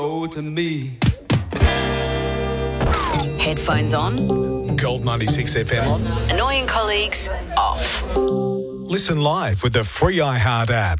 to me. Headphones on. Gold 96 FM on. Annoying colleagues off. Listen live with the free iHeart app.